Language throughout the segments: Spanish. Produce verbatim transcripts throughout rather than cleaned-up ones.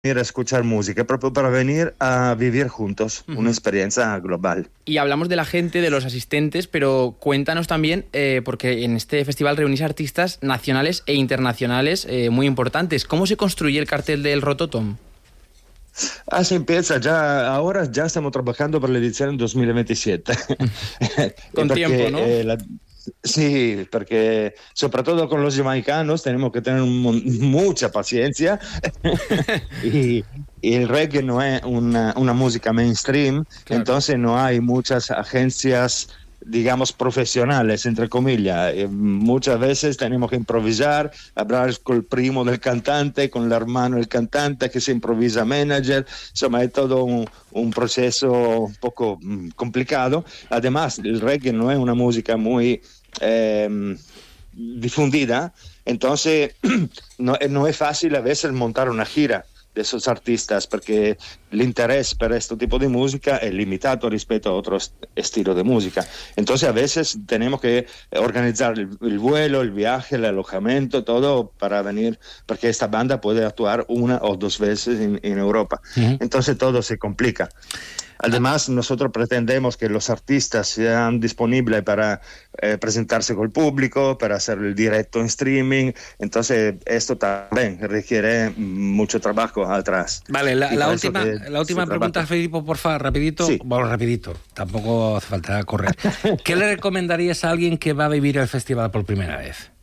venir a escuchar música, proprio para venir a vivir juntos Uh-huh. una experiencia global. Y hablamos de la gente, de los asistentes, pero cuéntanos también, eh, porque en este festival reunís artistas nacionales e internacionales eh, muy importantes. ¿Cómo se construye el cartel del Rototom? Así empieza, ya, ahora ya estamos trabajando para la edición dos mil veintisiete. Con Porque, tiempo, ¿no? eh, la- Sí, porque sobre todo con los jamaicanos tenemos que tener un mon- mucha paciencia y, y el reggae no es una, una música mainstream, Claro. entonces no hay muchas agencias, digamos, profesionales, entre comillas. Eh, muchas veces tenemos que improvisar, hablar con el primo del cantante, con el hermano del cantante que se improvisa manager, insomma es todo un, un proceso un poco mm, complicado. Además, el reggae no es una música muy eh, difundida, entonces no, no es fácil a veces montar una gira de esos artistas porque l'interesse per questo tipo di musica è limitato rispetto a otro estilo de música. Entonces a veces tenemos que organizar el, el vuelo, el viaje, el alojamiento, todo para venir, porque esta banda puede actuar una o dos veces en, en Europa. Uh-huh. Entonces todo se complica. Además, nosotros pretendemos que los artistas sean disponibles para eh, presentarse con el público, para hacer el directo en streaming. Entonces, esto también requiere mucho trabajo atrás. Vale, la, Y la por eso última, que la última se pregunta, trabaja. Filipo, porfa, rapidito. Sí. Bueno, rapidito, tampoco hace falta correr. ¿Qué le recomendarías a alguien que va a vivir el festival por primera vez?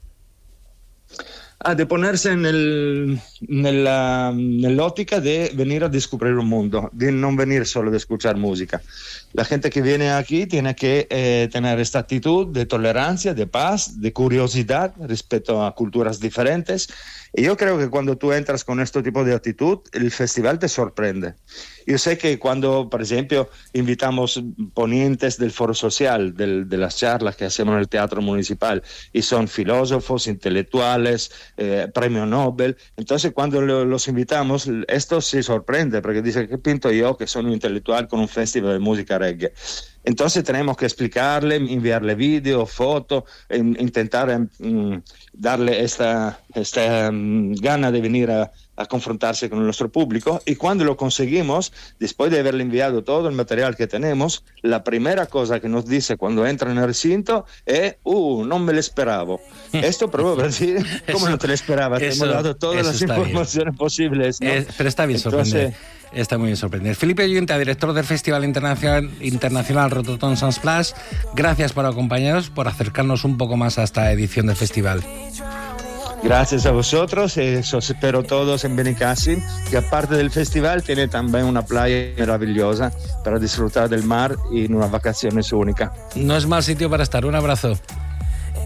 Ah, de ponerse nel, nella, nell'ottica de venir a descubrir un mundo, de no venir solo de escuchar música. La gente que viene aquí tiene que eh, tener esta actitud de tolerancia, de paz, de curiosidad respecto a culturas diferentes. Y yo creo que cuando tú entras con este tipo de actitud, el festival te sorprende. Yo sé que cuando, por ejemplo, invitamos ponentes del foro social, del, de las charlas que hacemos en el Teatro Municipal, y son filósofos, intelectuales, eh, premio Nobel, entonces cuando lo, los invitamos, esto se sorprende, porque dice, ¿qué pinto yo que soy un intelectual con un festival de música reggae? Entonces tenemos que explicarle, enviarle vídeo, foto, en, intentar um, darle esta, esta um, gana de venir a, a confrontarse con nuestro público. Y cuando lo conseguimos, después de haberle enviado todo el material que tenemos, la primera cosa que nos dice cuando entra en el recinto es, uh, no me lo esperaba. Esto probó para decir, ¿cómo Eso- no te lo esperabas? Te eso- hemos dado todas eso las está bien. informaciones posibles, ¿no? Eh, pero está bien Entonces, sorprender. Está muy bien sorprender. Felipe Ayunta, director del Festival Internacional, Internacional Rototom Sunsplash, gracias por acompañarnos, por acercarnos un poco más a esta edición del festival. gracias a vosotros, eh, os espero todos en Benicassim, que aparte del festival tiene también una playa maravillosa para disfrutar del mar y una vacaciones única. No es mal sitio para estar. Un abrazo.